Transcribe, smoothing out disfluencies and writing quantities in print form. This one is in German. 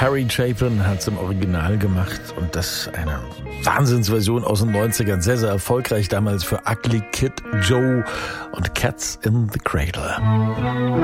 Harry Chapin hat es im Original gemacht und das eine Wahnsinnsversion aus den 90ern. Sehr, sehr erfolgreich damals für Ugly Kid Joe und Cats in the Cradle.